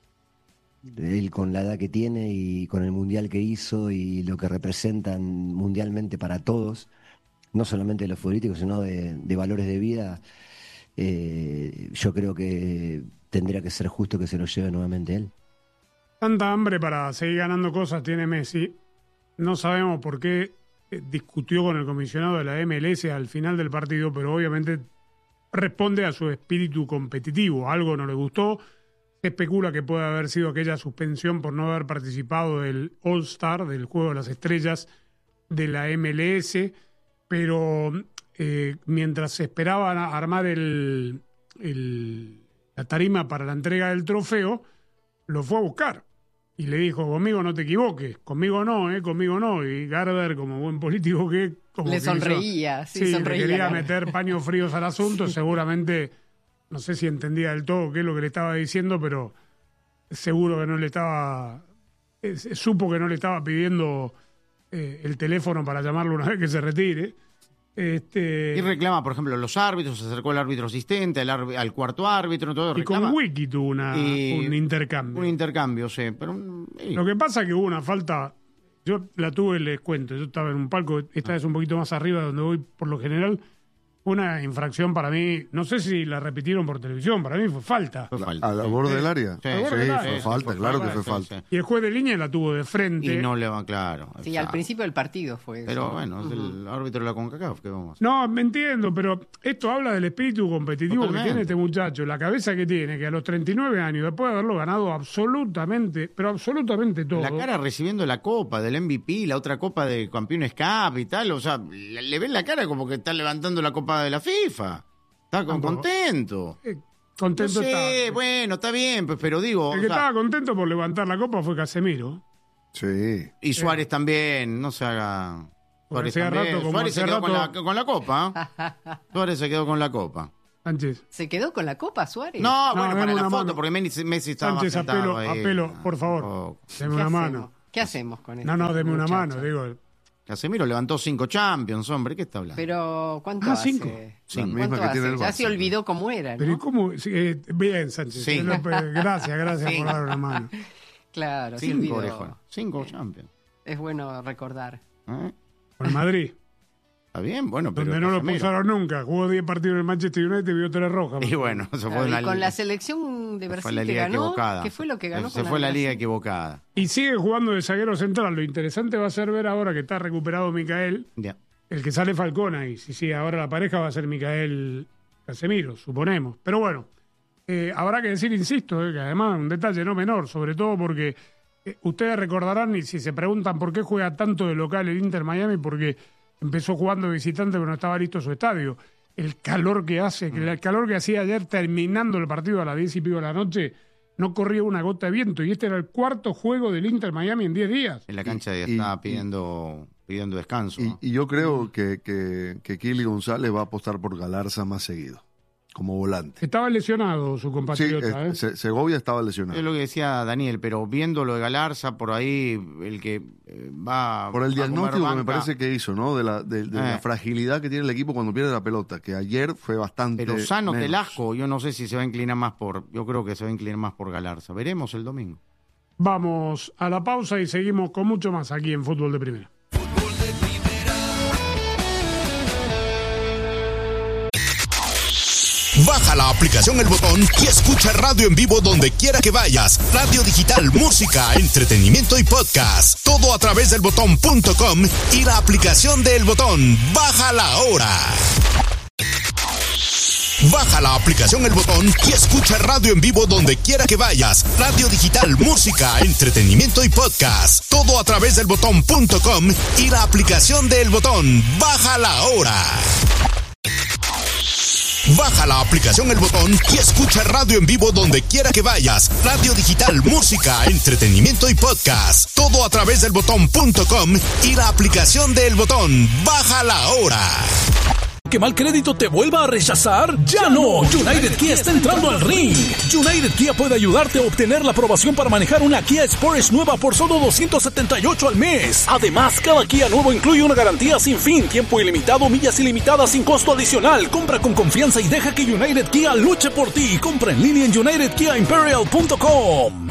S16: Él con la edad que tiene y con el mundial que hizo y lo que representan mundialmente para todos, no solamente de los futbolísticos, sino de, de valores de vida, eh, yo creo que tendría que ser justo que se lo lleve nuevamente él.
S1: Tanta hambre para seguir ganando cosas tiene Messi. No sabemos por qué discutió con el comisionado de la M L S al final del partido, pero obviamente responde a su espíritu competitivo. Algo no le gustó. Se especula que puede haber sido aquella suspensión por no haber participado del All-Star, del Juego de las Estrellas de la M L S, pero eh, mientras se esperaba armar el, el, la tarima para la entrega del trofeo, lo fue a buscar y le dijo: conmigo no te equivoques, conmigo no, eh, conmigo no. Y Garber, como buen político que como
S4: le
S1: que
S4: sonreía,
S1: hizo,
S4: sí,
S1: sí,
S4: sonreía.
S1: Le quería meter paños fríos al asunto, seguramente no sé si entendía del todo qué es lo que le estaba diciendo, pero seguro que no le estaba, eh, supo que no le estaba pidiendo eh, el teléfono para llamarlo una vez que se retire. Este,
S2: y reclama, por ejemplo, los árbitros, se acercó el árbitro asistente, al, árb- al cuarto árbitro, todo
S1: y
S2: reclama.
S1: con Wiki tuvo una,
S2: Y-
S1: un intercambio.
S2: Un intercambio, sí. Pero, sí.
S1: Lo que pasa es que hubo una falta, yo la tuve, les cuento, yo estaba en un palco, esta vez un poquito más arriba de donde voy por lo general, una infracción para mí, no sé si la repitieron por televisión, para mí fue falta.
S2: Fue falta.
S3: ¿Al borde del área?
S2: Sí,
S1: Al borde
S3: Sí,
S1: del área.
S3: fue
S2: sí,
S3: falta,
S2: sí,
S3: claro
S2: fue
S3: que fue
S2: falta,
S3: falta.
S1: Y el juez de línea la tuvo de frente.
S2: Y no le va, claro.
S4: Sí,
S2: exacto.
S4: al principio del partido fue eso.
S2: Pero bueno, es el árbitro de la CONCACAF, ¿qué vamos a hacer?
S1: No, me entiendo, pero esto habla del espíritu competitivo
S2: Totalmente.
S1: que tiene este muchacho, la cabeza que tiene, que a los treinta y nueve años, después de haberlo ganado absolutamente, pero absolutamente todo.
S2: La cara recibiendo la copa del M V P, la otra copa de Campeones Cup y tal, o sea, le, le ven la cara como que está levantando la copa de la FIFA. Está con-
S1: Tampoco.
S2: contento.
S1: Eh,
S2: No
S1: contento
S2: sé,
S1: está.
S2: bueno, está bien, pues, pero digo...
S1: El
S2: o
S1: que
S2: sea,
S1: estaba contento por levantar la copa fue Casemiro.
S3: Sí.
S2: y Suárez también, no se haga...
S1: Porque
S2: Suárez
S1: hacía
S2: también.
S1: rato, como
S2: Suárez se
S1: hacía
S2: quedó con la,
S1: rato-
S2: con la copa. Suárez se quedó con la copa.
S1: Sánchez.
S4: ¿Se quedó con la copa Suárez?
S2: No,
S1: No,
S2: bueno,
S1: deme
S2: para la
S1: una
S2: foto,
S1: mano.
S2: porque Messi, Messi estaba
S1: Sánchez,
S2: más sentado
S1: apelo,
S2: ahí.
S1: apelo, por favor.
S2: Oh.
S1: Deme
S4: ¿Qué
S1: una
S4: hacemos?
S1: mano.
S4: ¿Qué hacemos con esto?
S1: No, no, deme una mano, digo.
S2: Casemiro levantó cinco Champions, hombre, ¿qué está hablando?
S4: Pero, ¿cuánto
S1: Ah,
S4: hace?
S1: cinco.
S2: Cinco.
S3: La misma
S4: ¿Cuánto
S3: que tiene
S4: hace?
S3: el
S4: Ya
S3: Barça.
S4: se olvidó cómo era,
S1: Pero ¿y
S4: ¿no?
S1: cómo? Sí, eh, bien, Sánchez.
S2: Sí.
S1: Eh, Gracias, gracias
S2: Sí.
S1: por dar una mano.
S4: Claro, se
S2: Cinco,
S4: olvidó.
S2: orejón. Cinco Champions.
S4: Es bueno recordar.
S2: ¿Eh?
S1: Con el Madrid,
S2: Está bien, bueno, pero...
S1: donde no lo
S2: Casemiro.
S1: expulsaron nunca. Jugó diez partidos en el Manchester United y vio tres rojas.
S2: Y bueno, eso
S4: Claro,
S2: fue
S4: y
S2: una
S4: con
S2: liga.
S4: la selección de
S2: Fue
S4: Brasil
S2: la
S4: que
S2: liga
S4: ganó,
S2: equivocada.
S4: ¿qué fue lo que ganó?
S2: Se
S4: con
S2: fue la
S4: Brasil?
S2: liga equivocada.
S1: Y sigue jugando de zaguero central. Lo interesante va a ser ver ahora que está recuperado Micael,
S2: Ya.
S1: el que sale Falcón ahí. Sí, sí, ahora la pareja va a ser Micael Casemiro, suponemos. Pero bueno, eh, habrá que decir, insisto, eh, que además un detalle no menor, sobre todo porque eh, ustedes recordarán, y si se preguntan por qué juega tanto de local el Inter Miami, porque empezó jugando de visitante pero no estaba listo su estadio. El calor que hace, que el calor que hacía ayer terminando el partido a las diez y pico de la noche, no corría una gota de viento. Y este era el cuarto juego del Inter Miami en diez días.
S2: En la cancha ya
S3: Y-
S2: estaba
S3: y-
S2: pidiendo, pidiendo descanso.
S3: Y,
S2: ¿no?
S3: y yo creo que, que, que Kili González va a apostar por Galarza más seguido, como volante.
S1: Estaba lesionado su
S3: Sí,
S1: compatriota.
S3: eh,
S1: ¿eh?
S3: Se- Segovia estaba lesionado.
S2: Es lo que decía Daniel, pero viendo lo de Galarza, por ahí el que eh, va
S3: Por el
S2: a comer
S3: diagnóstico que me
S2: banca,
S3: parece que hizo, ¿no? De, la, de, de la
S2: Eh.
S3: fragilidad que tiene el equipo cuando pierde la pelota, que ayer fue bastante.
S2: Pero sano
S3: menos.
S2: Telasco, yo no sé si se va a inclinar más por... Yo creo que se va a inclinar más por Galarza. Veremos el domingo.
S1: Vamos a la pausa y seguimos con mucho más aquí en Fútbol de Primera.
S17: Baja la aplicación El Botón y escucha radio en vivo donde quiera que vayas. Radio digital, música, entretenimiento y podcast. Todo a través del botón punto com y la aplicación de El Botón. Bájala ahora. Baja la aplicación El Botón y escucha radio en vivo donde quiera que vayas. Radio digital, música, entretenimiento y podcast. Todo a través del botón punto com y la aplicación de El Botón. Bájala ahora. Baja la aplicación El Botón y escucha radio en vivo donde quiera que vayas. Radio digital, música, entretenimiento y podcast. Todo a través del botón punto com y la aplicación de El Botón. Bájala ahora.
S18: ¿Que mal crédito te vuelva a rechazar? ¡Ya no! United Kia está entrando al ring. United Kia puede ayudarte a obtener la aprobación para manejar una Kia Sportage nueva por solo doscientos setenta y ocho al mes. Además, cada Kia nuevo incluye una garantía sin fin, tiempo ilimitado, millas ilimitadas sin costo adicional. Compra con confianza y deja que United Kia luche por ti. Compra en línea en united kia imperial punto com.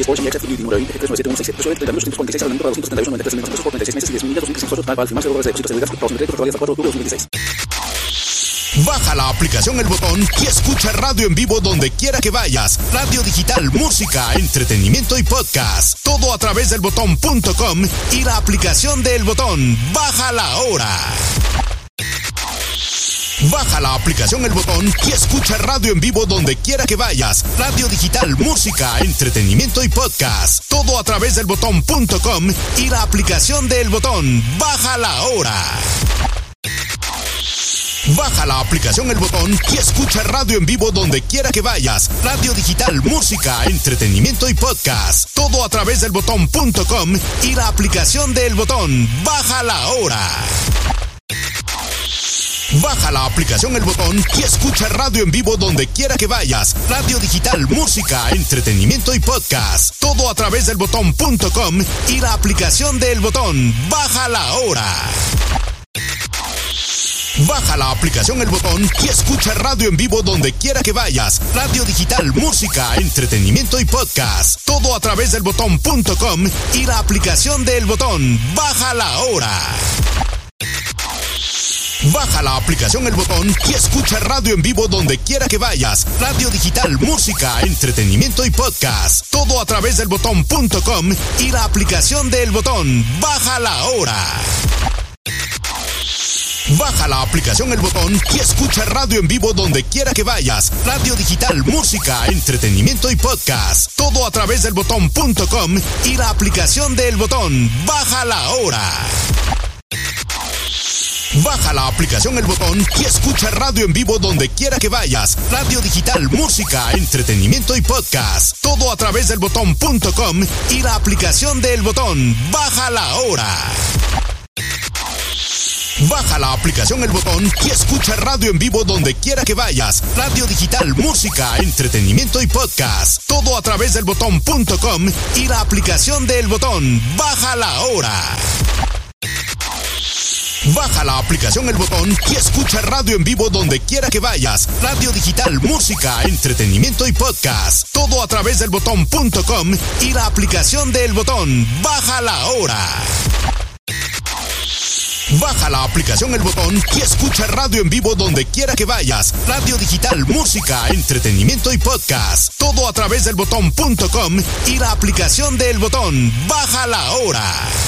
S17: Baja la aplicación El Botón y escucha radio en vivo donde quiera que vayas. Radio digital, música, entretenimiento y podcast. Todo a través del botón punto com y la aplicación de El Botón. Bájala ahora. Baja la aplicación El Botón y escucha radio en vivo donde quiera que vayas. Radio digital, música, entretenimiento y podcast. Todo a través del botón punto com y la aplicación de El Botón. Bájala ahora. Baja la aplicación El Botón y escucha radio en vivo donde quiera que vayas. Radio digital, música, entretenimiento y podcast. Todo a través del botón punto com y la aplicación de El Botón. Bájala ahora. Baja la aplicación El Botón y escucha radio en vivo donde quiera que vayas. Radio digital, música, entretenimiento y podcast. Todo a través del botón punto com y la aplicación de El Botón. Bájala ahora. Baja la aplicación El Botón y escucha radio en vivo donde quiera que vayas. Radio digital, música, entretenimiento y podcast. Todo a través del botón punto com y la aplicación de El Botón. Bájala ahora. Baja la aplicación El Botón y escucha radio en vivo donde quiera que vayas. Radio digital, música, entretenimiento y podcast. Todo a través del botón punto com y la aplicación de El Botón. Bájala ahora. Baja la aplicación El Botón y escucha radio en vivo donde quiera que vayas. Radio digital, música, entretenimiento y podcast. Todo a través del botón punto com y la aplicación de El Botón. Bájala ahora. Baja la aplicación El Botón y escucha radio en vivo donde quiera que vayas. Radio digital, música, entretenimiento y podcast. Todo a través del botón punto com y la aplicación de El Botón. Bájala ahora. Baja la aplicación El Botón y escucha radio en vivo donde quiera que vayas. Radio digital, música, entretenimiento y podcast. Todo a través del botón punto com y la aplicación de El Botón. Bájala ahora. Baja la aplicación El Botón y escucha radio en vivo donde quiera que vayas. Radio digital, música, entretenimiento y podcast. Todo a través del botón punto com y la aplicación de El Botón. Bájala ahora. Baja la aplicación El Botón y escucha radio en vivo donde quiera que vayas. Radio digital, música, entretenimiento y podcast. Todo a través del botón punto com y la aplicación de El Botón. Bájala ahora.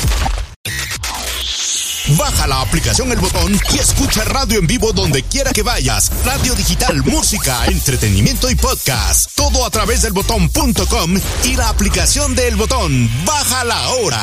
S17: Baja la aplicación El Botón y escucha radio en vivo donde quiera que vayas. Radio digital, música, entretenimiento y podcast. Todo a través del botón punto com y la aplicación de El Botón. Bájala ahora.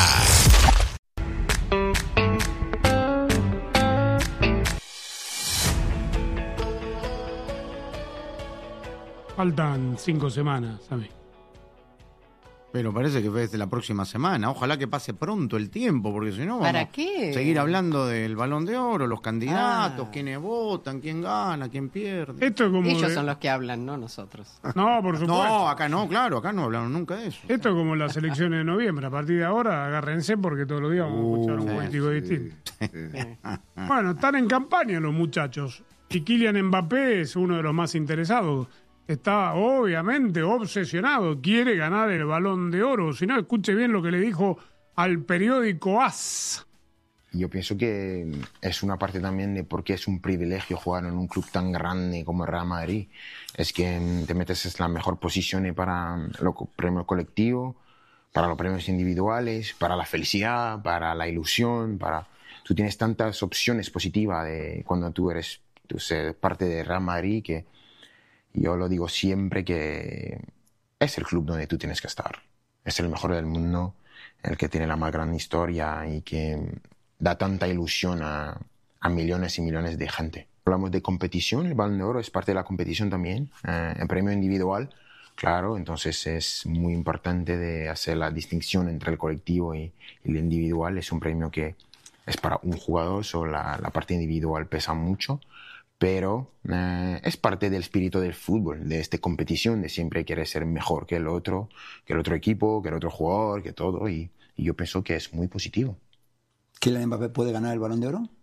S1: Faltan cinco semanas, a mí.
S2: Pero parece que fue desde la próxima semana. Ojalá que pase pronto el tiempo, porque si no vamos
S4: ¿Para qué?
S2: a seguir hablando del Balón de Oro, los candidatos,
S4: Ah.
S2: quiénes votan, quién gana, quién pierde.
S1: Esto es como
S4: Ellos
S1: de-
S4: son los que hablan, no nosotros.
S1: No, por supuesto.
S2: No, acá no, claro, acá no hablaron nunca de eso.
S1: Esto es como las elecciones de noviembre. A partir de ahora, agárrense porque todos los días vamos a escuchar un
S2: sí,
S1: político
S2: sí.
S1: distinto. Bueno, están en campaña los muchachos. Y Kylian Mbappé es uno de los más interesados. Está obviamente obsesionado, quiere ganar el Balón de Oro. Si no, escuche bien lo que le dijo al periódico AS.
S19: Yo pienso que es una parte también de por qué es un privilegio jugar en un club tan grande como el Real Madrid. Es que te metes en la mejor posición para los premios colectivos, para los premios individuales, para la felicidad, para la ilusión, para... Tú tienes tantas opciones positivas de cuando tú eres tú eres parte del Real Madrid que yo lo digo siempre que es el club donde tú tienes que estar. Es el mejor del mundo, el que tiene la más gran historia y que da tanta ilusión a, a millones y millones de gente. Hablamos de competición, el Balón de Oro es parte de la competición también, eh, el premio individual, claro, entonces es muy importante de hacer la distinción entre el colectivo y, y el individual. Es un premio que es para un jugador, so la, la parte individual pesa mucho, pero eh, es parte del espíritu del fútbol, de esta competición, de siempre querer ser mejor que el otro, que el otro equipo, que el otro jugador, que todo, y, y yo pienso que es muy positivo.
S20: ¿Kylian Mbappé puede ganar el Balón de Oro?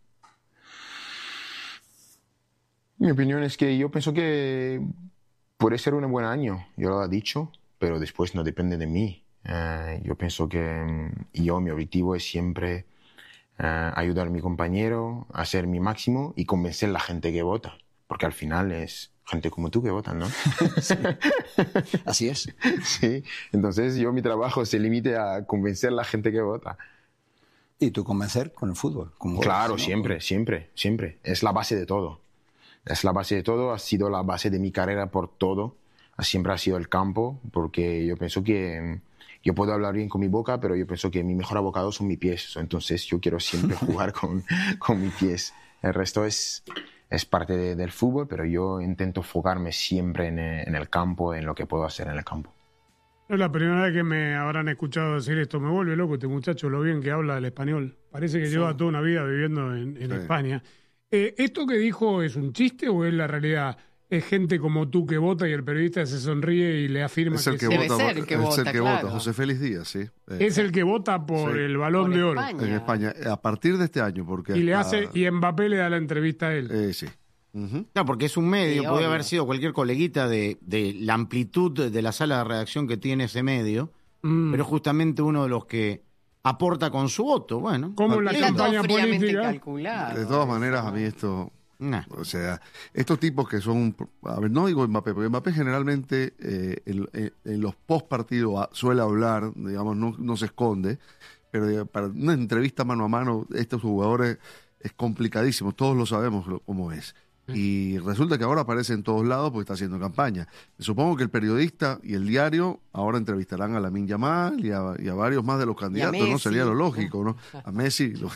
S19: Mi opinión es que yo pienso que puede ser un buen año, yo lo he dicho, pero después no depende de mí. Eh, yo pienso que yo, mi objetivo es siempre eh, ayudar a mi compañero, hacer mi máximo y convencer a la gente que vota, porque al final es gente como tú que votan, ¿no?
S20: Sí. Así es.
S19: Sí, entonces yo mi trabajo se limite a convencer a la gente que vota.
S20: Y tú convencer con el fútbol. Con goles,
S19: Claro,
S20: ¿no?
S19: siempre, siempre, siempre. Es la base de todo. Es la base de todo, ha sido la base de mi carrera por todo. Siempre ha sido el campo, porque yo pienso que yo puedo hablar bien con mi boca, pero yo pienso que mi mejor abocado son mis pies. Entonces yo quiero siempre jugar con, con mis pies. El resto es, es parte de, del fútbol, pero yo intento enfocarme siempre en, en el campo, en lo que puedo hacer en el campo.
S1: No es la primera vez que me habrán escuchado decir esto. Me vuelve loco este muchacho, lo bien que habla el español. Parece que
S3: Sí.
S1: lleva toda una vida viviendo en, en
S3: Sí.
S1: España. Eh, ¿Esto que dijo es un chiste o es la realidad? ¿Es gente como tú que vota y el periodista se sonríe y le afirma
S3: es el
S1: que,
S3: que
S1: sí?
S3: vota?
S4: Debe ser el que
S3: es
S4: vota,
S3: el que
S4: claro.
S3: vota, José Félix Díaz, sí. Eh,
S1: Es el que vota por
S3: sí.
S1: el Balón
S4: Por
S1: de Oro.
S4: España.
S3: En España, a partir de este año, porque
S1: Y le
S3: hasta-
S1: hace y Mbappé le da la entrevista a él.
S3: eh, sí. Ujú.
S2: No, porque es un medio,
S4: Sí,
S2: podría
S4: obvio.
S2: haber sido cualquier coleguita de, de la amplitud de la sala de redacción que tiene ese medio,
S1: Mm.
S2: pero justamente uno de los que aporta con su voto, bueno.
S1: Como en la
S4: Está todo
S1: campaña
S4: fríamente
S1: política.
S4: calculado.
S3: De todas maneras, a mí esto...
S2: Nah.
S3: O sea, estos tipos que son, a ver, no digo Mbappé, porque Mbappé generalmente eh, en, en- en los post partidos suele hablar, digamos, no, no se esconde, pero eh, para una entrevista mano a mano, estos jugadores es complicadísimo, todos lo sabemos lo- cómo es. Y resulta que ahora aparece en todos lados porque está haciendo campaña. Supongo que el periodista y el diario ahora entrevistarán a Lamine Yamal y a, y a varios más de los candidatos, ¿no?
S4: Messi.
S3: Sería lo lógico, ¿no? A Messi lo,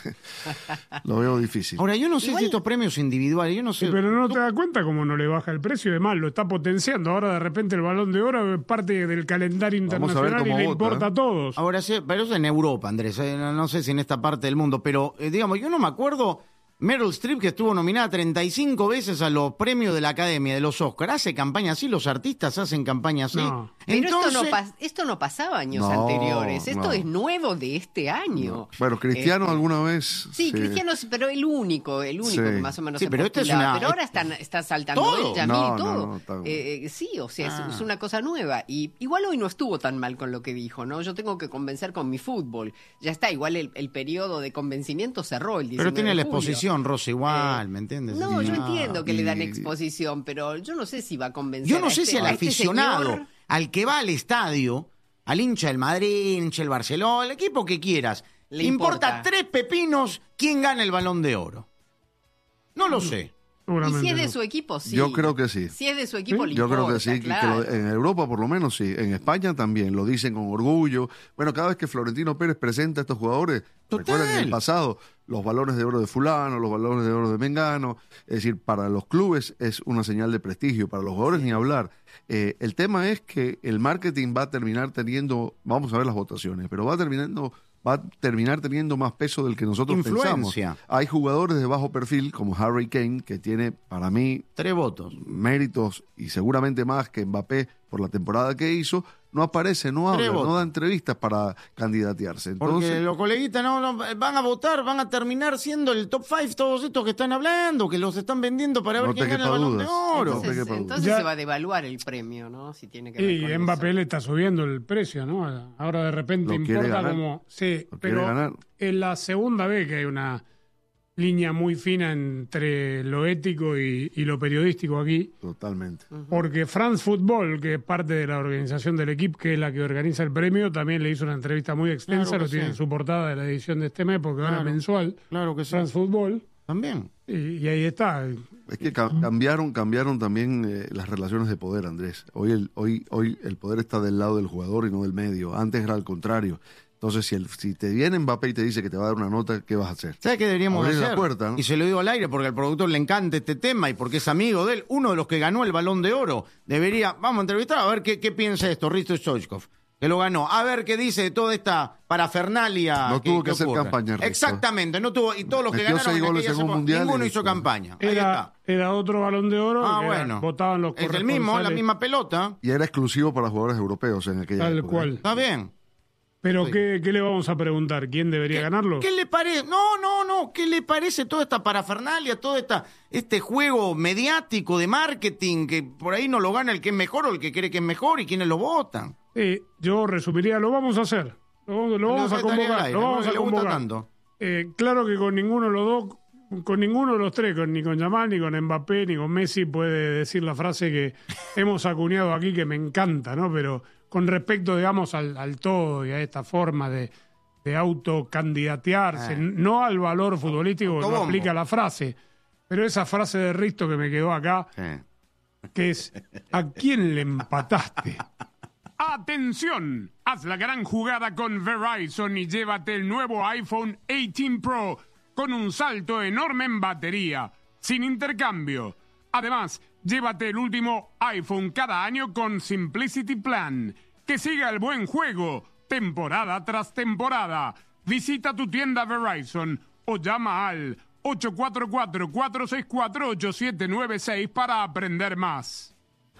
S3: lo veo difícil.
S2: Ahora, yo no sé
S4: Igual-
S2: si estos premios individuales, yo no sé.
S1: Sí, pero no te das cuenta cómo no le baja el precio, además lo está potenciando. Ahora de repente el Balón de Oro es parte del calendario
S3: Vamos a ver
S1: internacional y
S3: cómo
S1: le
S3: vota,
S1: importa
S3: ¿eh?
S1: a todos.
S2: Ahora sí, pero eso en Europa, Andrés, eh, no, no sé si en esta parte del mundo, pero eh, digamos, yo no me acuerdo, Meryl Streep, que estuvo nominada treinta y cinco veces a los premios de la Academia de los Oscar, hace campaña así, los artistas hacen campaña así.
S1: No.
S4: Pero
S2: Entonces,
S4: esto, no pas- esto no pasaba años
S3: No,
S4: anteriores. Esto
S3: no.
S4: es nuevo de este año.
S3: Bueno, Cristiano
S4: Este,
S3: alguna vez...
S4: Sí, Cristiano, pero el único, el único
S3: Sí.
S4: que más o menos
S2: Sí,
S4: se
S2: pero esto es
S4: postulaba.
S2: una-
S4: Pero ahora están, está saltando
S2: ¿Todo?
S4: él, Yamil
S3: No,
S4: y todo.
S3: no, no, está-
S4: Eh, eh, sí, o sea, es-
S2: Ah.
S4: es, una cosa nueva. Y igual hoy no estuvo tan mal con lo que dijo, ¿no? Yo tengo que convencer con mi fútbol. Ya está, igual el, el periodo de convencimiento cerró el diecinueve
S2: pero tiene
S4: de
S2: la
S4: julio.
S2: exposición, Rosa, igual,
S4: Eh,
S2: ¿me entiendes?
S4: No,
S2: Sí.
S4: yo entiendo que le dan
S3: y-
S4: exposición, pero yo no sé si va a convencer.
S2: Yo no
S4: a
S2: sé
S4: este-
S2: si al
S4: a este
S2: aficionado,
S4: señor.
S2: al que va al estadio, al hincha del Madrid, hincha del Barcelona, el equipo que quieras,
S4: Le
S2: le importa
S4: importa.
S2: tres pepinos quién gana el Balón de Oro. No lo sé.
S4: Y
S1: Seguramente
S4: si es de
S1: no.
S4: su equipo, sí.
S3: Yo creo que sí.
S4: Si es de su equipo, le
S3: Yo creo
S4: importa,
S3: que sí, que- que
S4: claro.
S3: lo- en Europa por lo menos sí, en España también, lo dicen con orgullo. Bueno, cada vez que Florentino Pérez presenta a estos jugadores,
S2: Total.
S3: recuerdan en el pasado los balones de oro de fulano, los balones de oro de Mengano, es decir, para los clubes es una señal de prestigio, para los jugadores ni hablar. Eh, el tema es que el marketing va a terminar teniendo, vamos a ver las votaciones, pero va terminando va a terminar teniendo más peso del que nosotros
S2: Influencia.
S3: pensamos. Hay jugadores de bajo perfil como Harry Kane, que tiene para mí
S2: Tres votos.
S3: méritos y seguramente más que Mbappé por la temporada que hizo, no aparece, no habla,
S2: Tres votos.
S3: no da entrevistas para candidatearse.
S2: Porque
S3: Entonces,
S2: los coleguitas no, no, van a votar, van a terminar siendo el top five todos estos que están hablando, que los están vendiendo para ver
S3: No te
S2: quién gana el
S3: quepa
S2: Balón de
S3: dudas.
S2: Oro.
S3: No te
S4: Entonces,
S3: quepa duda.
S4: entonces
S1: Ya-
S4: se va a devaluar el premio, ¿no? Si tiene que ver
S1: Y
S4: con
S1: Mbappé
S4: eso.
S1: le está subiendo el precio, ¿no? Ahora de repente
S3: Lo quiere
S1: importa
S3: ganar.
S1: como... Sí,
S3: Lo quiere
S1: pero
S3: ganar.
S1: es la segunda vez que hay una línea muy fina entre lo ético y, y lo periodístico aquí.
S3: Totalmente.
S1: Porque France Football, que es parte de la organización del equipo, que es la que organiza el premio, también le hizo una entrevista muy extensa,
S2: Claro que
S1: lo tiene
S2: sí.
S1: en su portada de la edición de este mes, porque ahora
S2: Claro.
S1: es mensual,
S2: Claro que sí.
S1: France Football,
S2: También.
S1: y, y ahí está.
S3: Es que ca- cambiaron, cambiaron también eh, las relaciones de poder, Andrés. Hoy el, hoy, hoy el poder está del lado del jugador y no del medio. Antes era al contrario. Entonces, si, el, si te viene Mbappé y te dice que te va a dar una nota, ¿qué vas a hacer?
S2: ¿Sabes qué deberíamos
S3: Abrir la
S2: hacer?
S3: puerta, ¿no?
S2: Y se lo digo al aire porque al productor le encanta este tema y porque es amigo de él. Uno de los que ganó el Balón de Oro debería... Vamos a entrevistar a ver qué, qué piensa esto, Risto Stoichkov, que lo ganó. A ver qué dice de toda esta parafernalia.
S3: No tuvo que hacer
S2: ocurre.
S3: campaña, Risto.
S2: Exactamente, no tuvo... Y todos los que
S3: Metió
S2: ganaron
S3: seis
S2: en
S3: goles
S2: aquellas
S3: en un
S2: épocas,
S3: mundial y
S2: ninguno hizo
S3: listo.
S2: campaña. Ahí
S1: Era,
S2: está.
S1: era otro Balón de Oro,
S2: Ah,
S1: que era-
S2: bueno.
S1: votaban los
S2: Es el mismo, la
S1: corresponsales.
S2: misma pelota.
S3: Y era exclusivo para jugadores europeos en aquella
S1: Tal
S3: época.
S1: cual.
S2: Está bien.
S1: Pero
S2: Sí.
S1: ¿qué, ¿qué le vamos a preguntar? ¿Quién debería ganarlo?
S2: ¿Qué le parece? No, no, no. ¿Qué le parece toda esta parafernalia, todo esta, este juego mediático de marketing que por ahí no lo gana el que es mejor o el que cree que es mejor y quienes lo votan?
S1: Sí, yo resumiría, lo vamos a hacer. Lo, vamos- lo vamos a
S2: Estaría al
S1: convocar.
S2: aire,
S1: Lo vamos
S2: ¿no?
S1: a
S2: Le gusta
S1: convocar.
S2: tanto.
S1: Eh, claro que con ninguno de los dos, con ninguno de los tres, con, ni con Yamal, ni con Mbappé, ni con Messi, puede decir la frase que hemos acuñado aquí, que me encanta, ¿no? Pero con respecto, digamos, al, al todo y a esta forma de, de autocandidatearse,
S2: Eh.
S1: no al valor futbolístico que no
S2: Autobombo.
S1: aplica la frase, pero esa frase de Risto que me quedó acá, que es, ¿a quién le empataste? ¡Atención! Haz la gran jugada con Verizon y llévate el nuevo iPhone dieciocho Pro con un salto enorme en batería, sin intercambio. Además, llévate el último iPhone cada año con Simplicity Plan. Que siga el buen juego, temporada tras temporada. Visita tu tienda Verizon o llama al ocho cuatro cuatro, cuatro seis cuatro, ocho siete nueve seis para aprender más.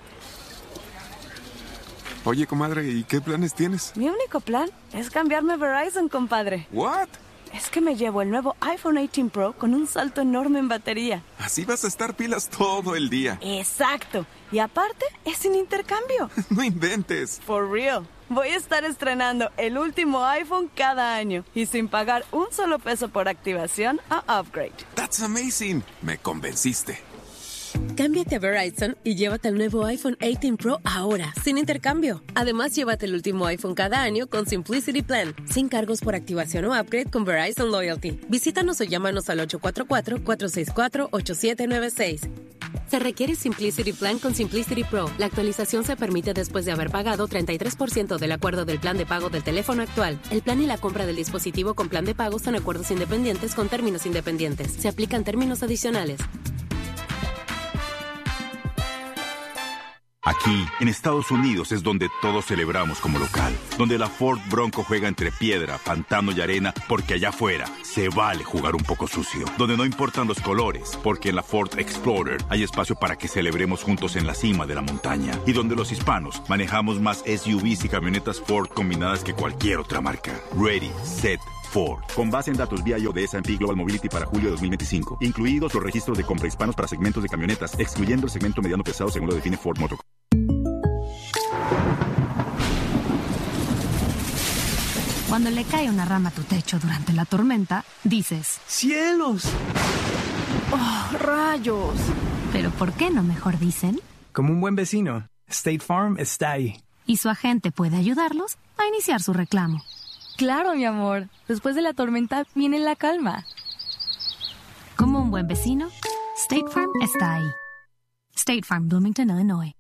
S7: Oye, comadre, ¿y qué planes tienes?
S8: Mi único plan es cambiarme a Verizon, compadre.
S7: ¿What?
S8: Es que me llevo el nuevo iPhone dieciocho Pro con un salto enorme en batería.
S7: Así vas a estar pilas todo el día.
S8: Exacto. Y aparte, es sin intercambio.
S7: No inventes.
S8: For real. Voy a estar estrenando el último iPhone cada año y sin pagar un solo peso por activación o upgrade.
S7: That's amazing. Me convenciste.
S9: Cámbiate a Verizon y llévate el nuevo iPhone dieciocho Pro ahora, sin intercambio. Además, llévate el último iPhone cada año con Simplicity Plan, sin cargos por activación o upgrade con Verizon Loyalty. Visítanos o llámanos al ocho cuatro cuatro, cuatro seis cuatro, ocho siete nueve seis. Se requiere Simplicity Plan con Simplicity Pro. La actualización se permite después de haber pagado treinta y tres por ciento del acuerdo del plan de pago del teléfono actual. El plan y la compra del dispositivo con plan de pago son acuerdos independientes con términos independientes. Se aplican términos adicionales.
S6: Aquí, en Estados Unidos, es donde todos celebramos como local. Donde la Ford Bronco juega entre piedra, pantano y arena, porque allá afuera se vale jugar un poco sucio. Donde no importan los colores, porque en la Ford Explorer hay espacio para que celebremos juntos en la cima de la montaña. Y donde los hispanos manejamos más S U Vs y camionetas Ford combinadas que cualquier otra marca. Ready, set, Ford. Con base en datos V I O de S and P Global Mobility para julio de dos mil veinticinco. Incluidos los registros de compra hispanos para segmentos de camionetas, excluyendo el segmento mediano pesado según lo define Ford Motor.
S21: Cuando le cae una rama a tu techo durante la tormenta, dices:
S22: ¡cielos!
S21: ¡Oh, rayos! Pero ¿por qué no mejor dicen?
S22: Como un buen vecino, State Farm está ahí.
S21: Y su agente puede ayudarlos a iniciar su reclamo.
S23: Claro, mi amor. Después de la tormenta viene la calma.
S21: Como un buen vecino, State Farm está ahí. State Farm, Bloomington, Illinois.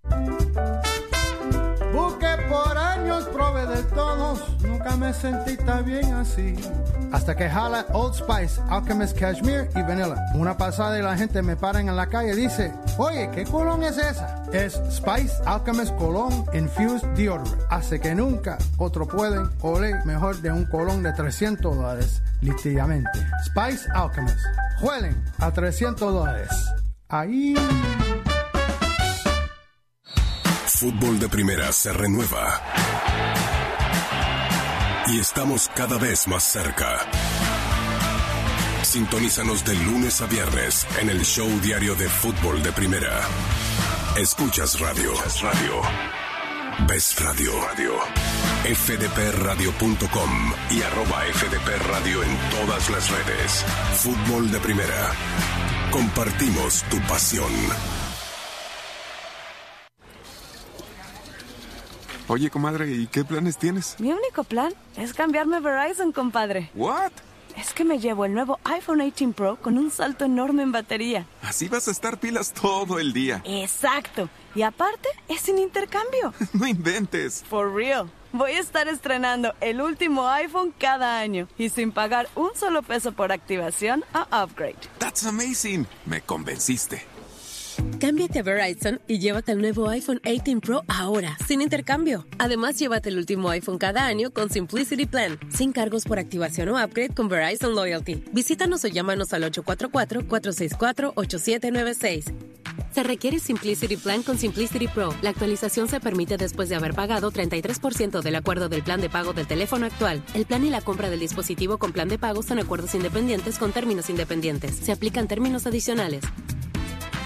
S24: Busqué por años, probé de todos, nunca me sentí tan bien así. Hasta que jala Old Spice, Alchemist Cashmere y Vanilla. Una pasada y la gente me para en la calle y dice: oye, ¿qué colón es esa? Es Spice Alchemist Cologne Infused Deodorant. Hace que nunca otro pueden oler mejor de un colón de trescientos dólares, literalmente. Spice Alchemist. Huelen a trescientos dólares. Ahí...
S17: Fútbol de Primera se renueva. Y estamos cada vez más cerca. Sintonízanos de lunes a viernes en el show diario de Fútbol de Primera. Escuchas radio. radio. Ves radio. radio. F D P radio punto com y arroba F D P Radio en todas las redes. Fútbol de Primera. Compartimos tu pasión.
S7: Oye, comadre, ¿y qué planes tienes?
S8: Mi único plan es cambiarme a Verizon, compadre.
S7: ¿What?
S8: Es que me llevo el nuevo iPhone dieciocho Pro con un salto enorme en batería.
S7: Así vas a estar pilas todo el día.
S8: Exacto. Y aparte, es sin intercambio.
S7: No inventes.
S8: For real. Voy a estar estrenando el último iPhone cada año y sin pagar un solo peso por activación o upgrade.
S7: That's amazing. Me convenciste.
S9: Cámbiate a Verizon y llévate el nuevo iPhone dieciocho Pro ahora, sin intercambio. Además, llévate el último iPhone cada año con Simplicity Plan, sin cargos por activación o upgrade con Verizon Loyalty. Visítanos o llámanos al ocho cuatro cuatro, cuatro seis cuatro, ocho siete nueve seis. Se requiere Simplicity Plan con Simplicity Pro. La actualización se permite después de haber pagado treinta y tres por ciento del acuerdo del plan de pago del teléfono actual. El plan y la compra del dispositivo con plan de pago son acuerdos independientes con términos independientes. Se aplican términos adicionales.